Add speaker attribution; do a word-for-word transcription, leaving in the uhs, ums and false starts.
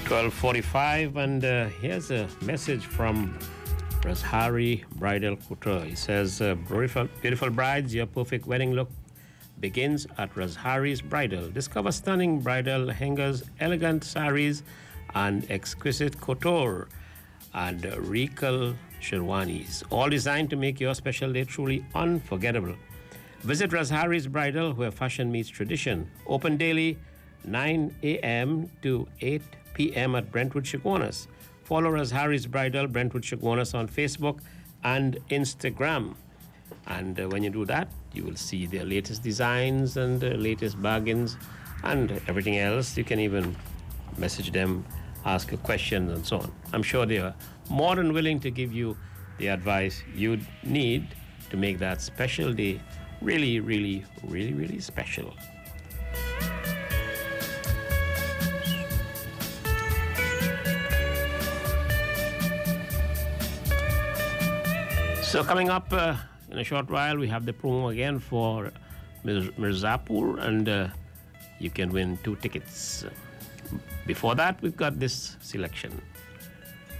Speaker 1: twelve forty-five, and uh, here's a message from Razhari Bridal Couture. He says, uh, beautiful, beautiful brides, your perfect wedding look begins at Razhari's Bridal. Discover stunning bridal hangers, elegant saris, and exquisite couture and uh, regal sherwanis, all designed to make your special day truly unforgettable. Visit Razhari's Bridal, where fashion meets tradition. Open daily, nine a.m. to eight p.m. at Brentwood, Chaguanas. Follow Razhari's Bridal, Brentwood, Chaguanas on Facebook and Instagram. And uh, when you do that, you will see their latest designs and uh, latest bargains and everything else. You can even message them, ask a question, and so on. I'm sure they are more than willing to give you the advice you need to make that special day really, really, really, really special. So coming up uh, in a short while, we have the promo again for Mir- Mirzapur, and uh, you can win two tickets. Before that, we've got this selection.